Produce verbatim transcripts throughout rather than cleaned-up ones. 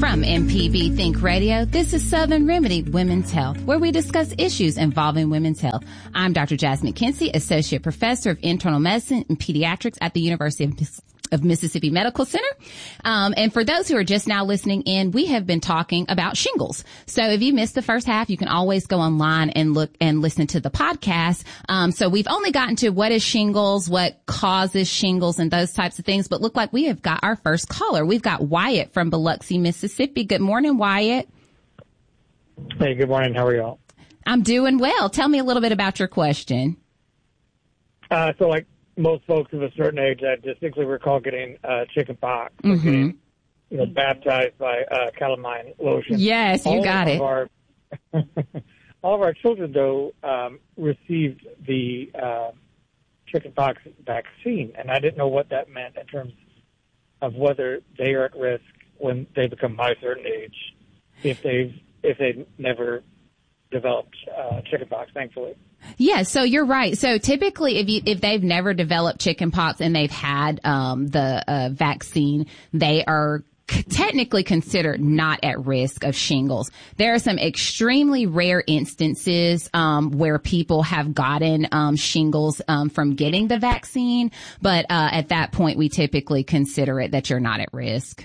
From M P B Think Radio, this is Southern Remedy Women's Health, where we discuss issues involving women's health. I'm Doctor Jasmine Kinsey, Associate Professor of Internal Medicine and Pediatrics at the University of of Mississippi Medical Center. Um, and for those who are just now listening in, we have been talking about shingles. So if you missed the first half, you can always go online and look and listen to the podcast. Um, so we've only gotten to what is shingles, what causes shingles, and those types of things. But look like we have got our first caller. We've got Wyatt from Biloxi, Mississippi. Good morning, Wyatt. Hey, good morning. How are y'all? I'm doing well. Tell me a little bit about your question. Uh, so like, most folks of a certain age, I distinctly recall getting uh, chicken pox, Mm-hmm. getting, you know, baptized by uh, calamine lotion. Yes, you all got of it. Our, all of our children, though, um, received the uh, chicken pox vaccine, and I didn't know what that meant in terms of whether they are at risk when they become my certain age, if they've if they've never developed uh, chicken pox, thankfully. Yeah, so you're right. So typically, if you if they've never developed chickenpox and they've had um, the uh, vaccine, they are c- technically considered not at risk of shingles. There are some extremely rare instances um, where people have gotten um, shingles um, from getting the vaccine, but uh, at that point, we typically consider it that you're not at risk.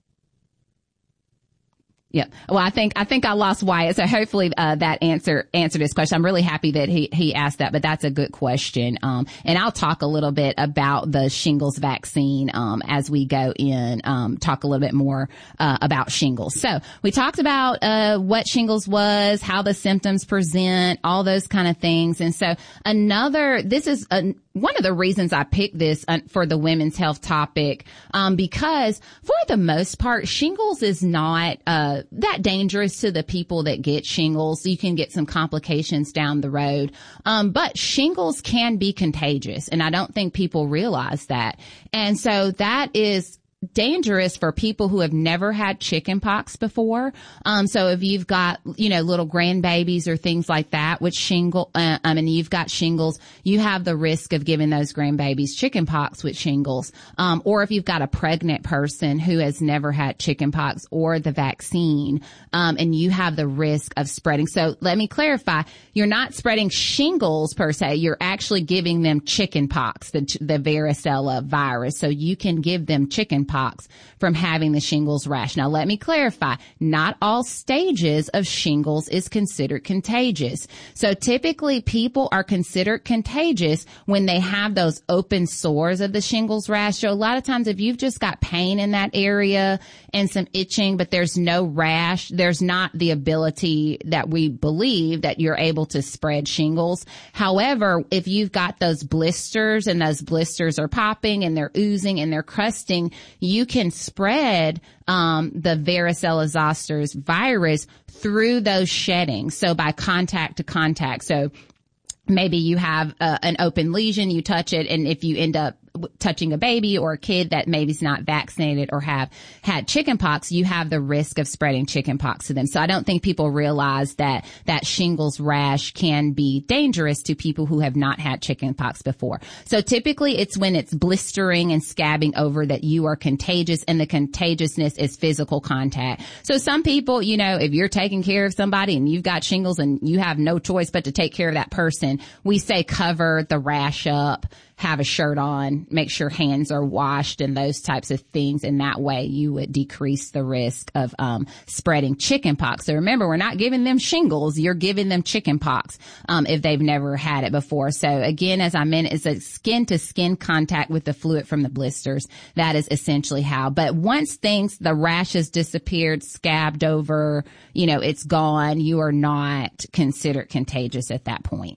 Yeah. Well, I think, I think I lost Wyatt. So hopefully, uh, that answer, answered his question. I'm really happy that he, he asked that, but that's a good question. Um, and I'll talk a little bit about the shingles vaccine, um, as we go in, um, talk a little bit more, uh, about shingles. So we talked about, uh, what shingles was, how the symptoms present, all those kind of things. And so another, this is a, one of the reasons I picked this for the women's health topic, um, because for the most part, shingles is not, uh, that dangerous to the people that get shingles. You can get some complications down the road. Um, but shingles can be contagious, and I don't think people realize that. And so that is dangerous for people who have never had chickenpox before. Um, so if you've got, you know, little grandbabies or things like that with shingle, uh, I mean, you've got shingles, you have the risk of giving those grandbabies chickenpox with shingles. Um, or if you've got a pregnant person who has never had chickenpox or the vaccine, um, and you have the risk of spreading. So let me clarify, you're not spreading shingles per se. You're actually giving them chickenpox, the, the varicella virus. So you can give them chickenpox from having the shingles rash. Now, let me clarify, not all stages of shingles is considered contagious. So typically people are considered contagious when they have those open sores of the shingles rash. So a lot of times if you've just got pain in that area and some itching, but there's no rash, there's not the ability that we believe that you're able to spread shingles. However, if you've got those blisters and those blisters are popping and they're oozing and they're crusting, you can spread um the varicella zosters virus through those sheddings. So by contact to contact. So maybe you have uh, an open lesion, you touch it, and if you end up touching a baby or a kid that maybe is not vaccinated or have had chickenpox, you have the risk of spreading chickenpox to them. So I don't think people realize that that shingles rash can be dangerous to people who have not had chickenpox before. So typically it's when it's blistering and scabbing over that you are contagious, and the contagiousness is physical contact. So some people, you know, if you're taking care of somebody and you've got shingles and you have no choice but to take care of that person, we say cover the rash up, have a shirt on, make sure hands are washed and those types of things. And that way you would decrease the risk of um spreading chickenpox. So remember, we're not giving them shingles. You're giving them chickenpox um if they've never had it before. So again, as I mentioned, it's a skin to skin contact with the fluid from the blisters. That is essentially how. But once things, the rash has disappeared, scabbed over, you know, it's gone, you are not considered contagious at that point.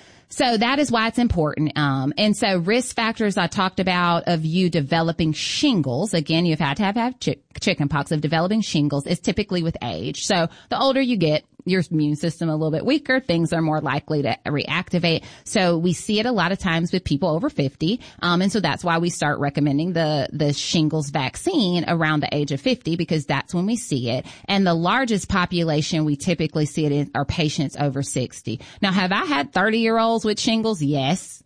So that is why it's important. Um, and so risk factors I talked about of you developing shingles. Again, you've had to have, have ch- chickenpox of developing shingles is typically with age. So the older you get, your immune system a little bit weaker, things are more likely to reactivate. So we see it a lot of times with people over fifty. Um, and so that's why we start recommending the, the shingles vaccine around the age of fifty, because that's when we see it. And the largest population we typically see it in are patients over sixty. Now, have I had thirty year olds with shingles? Yes.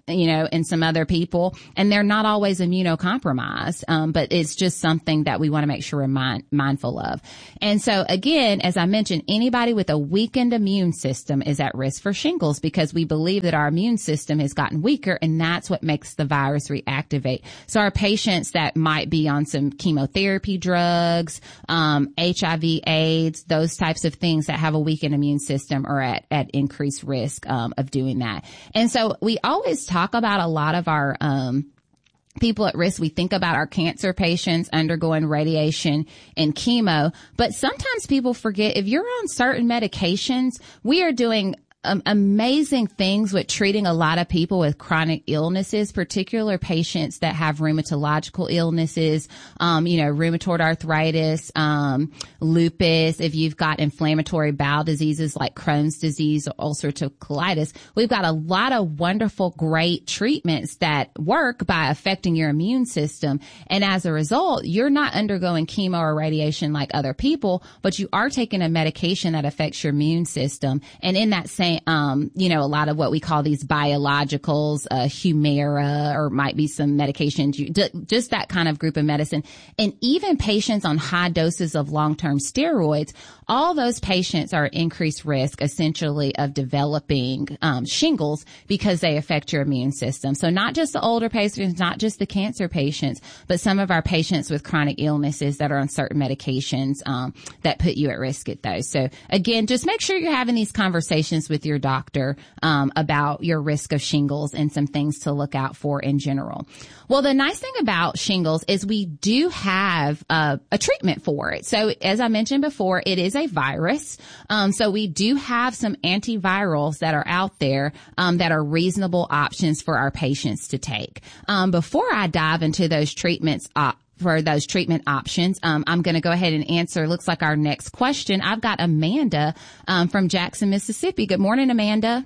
you know, in some other people, and they're not always immunocompromised. Um, but it's just something that we want to make sure we're mind, mindful of. And so again, as I mentioned, anybody with a weakened immune system is at risk for shingles because we believe that our immune system has gotten weaker, and that's what makes the virus reactivate. So our patients that might be on some chemotherapy drugs, um, H I V, AIDS, those types of things that have a weakened immune system are at, at increased risk um, of doing that. And so we always talk about a lot of our um people at risk. We think about our cancer patients undergoing radiation and chemo, but sometimes people forget if you're on certain medications, we are doing Um, amazing things with treating a lot of people with chronic illnesses, particular patients that have rheumatological illnesses, um, you know, rheumatoid arthritis, um, lupus. If you've got inflammatory bowel diseases like Crohn's disease or ulcerative colitis, we've got a lot of wonderful, great treatments that work by affecting your immune system. And as a result, you're not undergoing chemo or radiation like other people, but you are taking a medication that affects your immune system. And in that same Um, you know, a lot of what we call these biologicals, uh, Humira, or might be some medications, you, d- just that kind of group of medicine. And even patients on high doses of long-term steroids, all those patients are at increased risk, essentially, of developing um, shingles because they affect your immune system. So not just the older patients, not just the cancer patients, but some of our patients with chronic illnesses that are on certain medications um, that put you at risk at those. So again, just make sure you're having these conversations with your doctor um, about your risk of shingles and some things to look out for in general. Well, the nice thing about shingles is we do have uh, a treatment for it. So as I mentioned before, it is a virus. Um, so we do have some antivirals that are out there um, that are reasonable options for our patients to take. Um, before I dive into those treatments, uh, for those treatment options. Um, I'm going to go ahead and answer, looks like our next question. I've got Amanda um, from Jackson, Mississippi. Good morning, Amanda.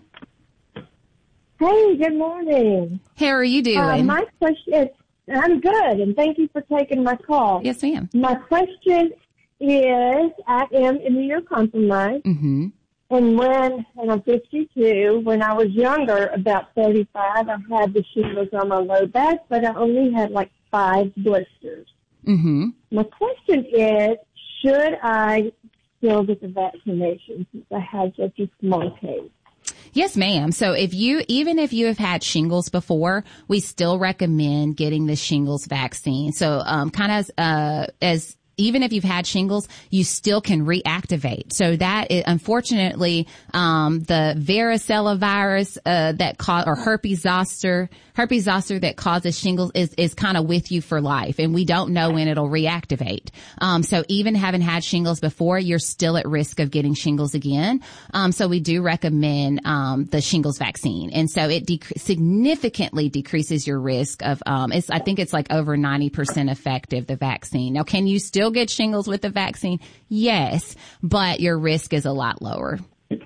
Hey, good morning. How are you doing? Uh, my question is, I'm good, and thank you for taking my call. Yes, ma'am. My question is, I am immunocompromised, mm-hmm. and when, and I'm fifty-two, when I was younger, about thirty-five, I had the shingles on my low back, but I only had like five blisters. Mm-hmm. My question is, should I still get the vaccination since I had such a small case? Yes, ma'am. So if you, even if you have had shingles before, we still recommend getting the shingles vaccine. So, um, kind of, uh, as, even if you've had shingles, you still can reactivate. So that is, unfortunately, um, the varicella virus, uh, that cause, or herpes zoster, herpes zoster that causes shingles is, is kind of with you for life. And we don't know when it'll reactivate. Um, so even having had shingles before, you're still at risk of getting shingles again. Um, so we do recommend, um, the shingles vaccine. And so it dec- significantly decreases your risk of, um, it's, I think it's like over ninety percent effective, the vaccine. Now, can you still get shingles with the vaccine? Yes, but your risk is a lot lower.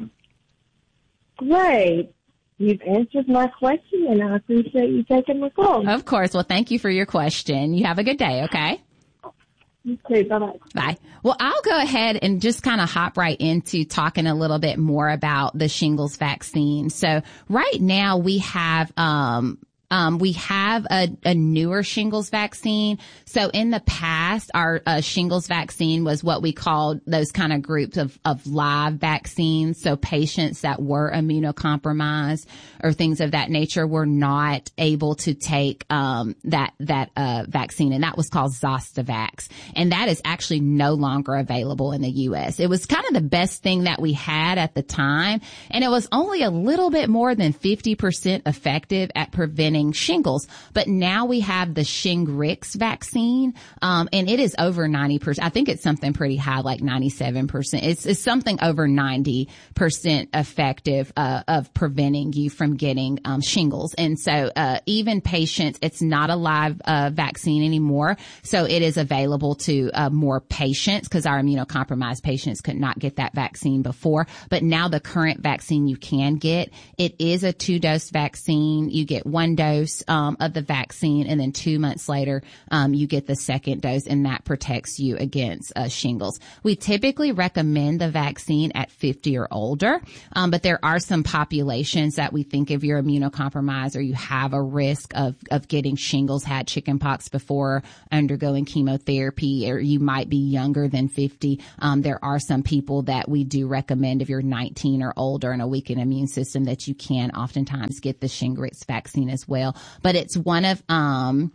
Great. You've answered my question, and I appreciate you taking my call. Of course. Well, thank you for your question. You have a good day, okay? You too. Bye-bye. Bye. Well, I'll go ahead and just kind of hop right into talking a little bit more about the shingles vaccine. So right now we have, um, Um, we have a, a newer shingles vaccine. So in the past, our uh, shingles vaccine was what we called those kind of groups of, of live vaccines. So patients that were immunocompromised or things of that nature were not able to take um, that that uh, vaccine, and that was called Zostavax. And that is actually no longer available in the U S. It was kind of the best thing that we had at the time, and it was only a little bit more than fifty percent effective at preventing shingles. But now we have the Shingrix vaccine, um, and it is over ninety percent. I think it's something pretty high, like ninety-seven percent. It's, it's something over ninety percent effective uh, of preventing you from getting um, shingles. And so uh, even patients, it's not a live uh, vaccine anymore. So it is available to uh, more patients because our immunocompromised patients could not get that vaccine before. But now the current vaccine you can get, it is a two-dose vaccine. You get one dose dose um, of the vaccine, and then two months later, um, you get the second dose, and that protects you against uh, shingles. We typically recommend the vaccine at fifty or older, um, but there are some populations that we think if you're immunocompromised or you have a risk of, of getting shingles, had chickenpox before undergoing chemotherapy, or you might be younger than fifty. Um, there are some people that we do recommend if you're nineteen or older and a weakened immune system that you can oftentimes get the Shingrix vaccine as well. But it's one of, um,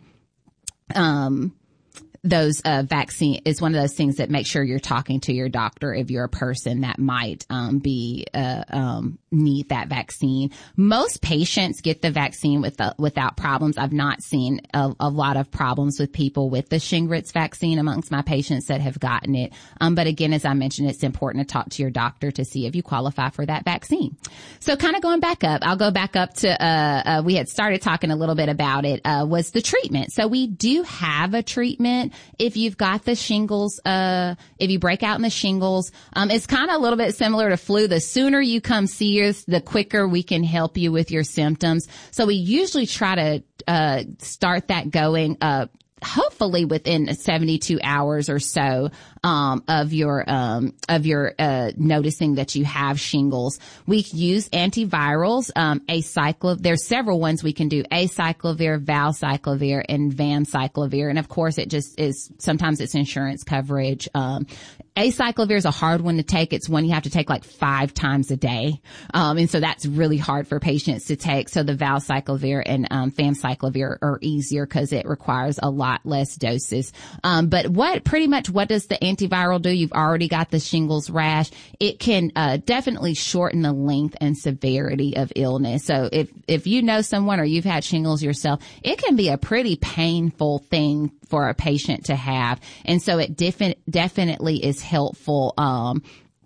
um, those uh vaccine is one of those things that make sure you're talking to your doctor if you're a person that might um be uh um need that vaccine. Most patients get the vaccine with the, without problems. I've not seen a, a lot of problems with people with the Shingrix vaccine amongst my patients that have gotten it. Um but again, as I mentioned, it's important to talk to your doctor to see if you qualify for that vaccine. So kind of going back up, I'll go back up to uh, uh we had started talking a little bit about it, uh was the treatment. So we do have a treatment if you've got the shingles, uh, if you break out in the shingles. Um, it's kind of a little bit similar to flu. The sooner you come see us, the quicker we can help you with your symptoms. So we usually try to, uh, start that going, uh, hopefully within seventy-two hours or so, um, of your, um, of your, uh, noticing that you have shingles. We use antivirals, um, acyclovir. There's several ones we can do: acyclovir, valcyclovir, and vanciclovir. And of course, it just is, sometimes it's insurance coverage. Um, acyclovir is a hard one to take. It's one you have to take like five times a day. Um, and so that's really hard for patients to take. So the valcyclovir and, um, famciclovir are easier because it requires a lot less doses. Um, but what, pretty much what does the antiviral do? You've already got the shingles rash. It can, uh, definitely shorten the length and severity of illness. So if, if you know someone or you've had shingles yourself, it can be a pretty painful thing for a patient to have. And so it defi- definitely is helpful, um,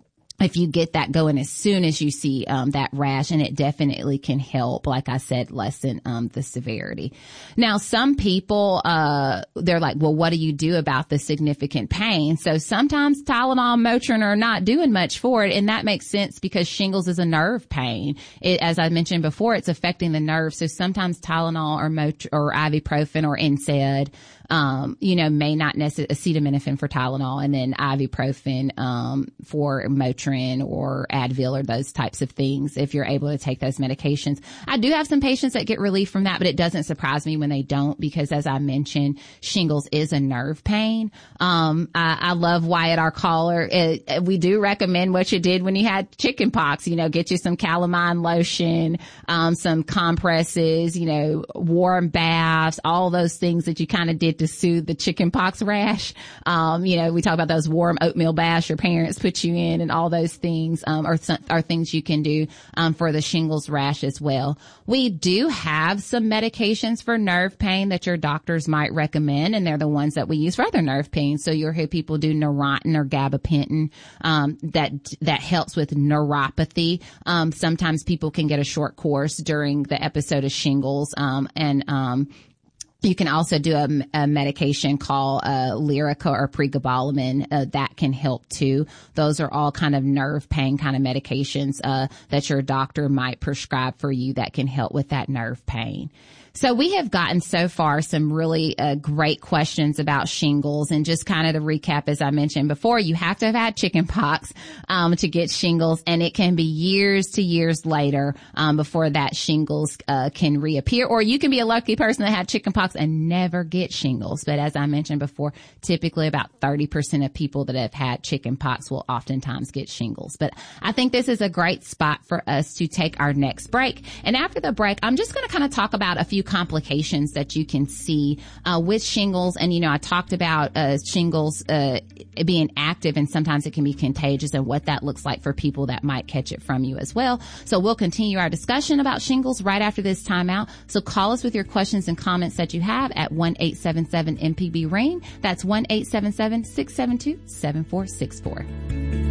if you get that going as soon as you see um that rash, and it definitely can help, like I said, lessen um the severity. Now, some people uh they're like, well, what do you do about the significant pain? So sometimes Tylenol and Motrin are not doing much for it, and that makes sense because shingles is a nerve pain. It, as I mentioned before, it's affecting the nerves. So sometimes Tylenol or Motrin or ibuprofen or N SAID, um, you know, may not necessarily, acetaminophen for Tylenol, and then ibuprofen um for Motrin or Advil or those types of things, if you're able to take those medications. I do have some patients that get relief from that, but it doesn't surprise me when they don't, because as I mentioned, shingles is a nerve pain. Um, I, I love Wyatt, our caller. It, we do recommend what you did when you had chicken pox, you know, get you some calamine lotion, um, some compresses, you know, warm baths, all those things that you kind of did to soothe the chicken pox rash. Um, you know, we talk about those warm oatmeal baths your parents put you in, and all those things um, are, are things you can do um, for the shingles rash as well. We do have some medications for nerve pain that your doctors might recommend, and they're the ones that we use for other nerve pain. So you'll hear people do Neurontin or gabapentin, um, that that helps with neuropathy. Um, sometimes people can get a short course during the episode of shingles, um, and um, you can also do a, a medication called uh, Lyrica or pregabalin uh, that can help too. Those are all kind of nerve pain kind of medications uh, that your doctor might prescribe for you that can help with that nerve pain. So we have gotten so far some really uh, great questions about shingles, and just kind of to recap, as I mentioned before, you have to have had chicken pox um, to get shingles, and it can be years to years later um, before that shingles uh, can reappear, or you can be a lucky person that had chicken pox and never get shingles. But as I mentioned before, typically about thirty percent of people that have had chicken pox will oftentimes get shingles. But I think this is a great spot for us to take our next break. And after the break, I'm just going to kind of talk about a few complications that you can see uh, with shingles. And, you know, I talked about uh, shingles uh, being active, and sometimes it can be contagious, and what that looks like for people that might catch it from you as well. So we'll continue our discussion about shingles right after this timeout. So call us with your questions and comments that you have at one eight seven seven M P B ring. That's one eight seven seven, six seven two, seven four six four.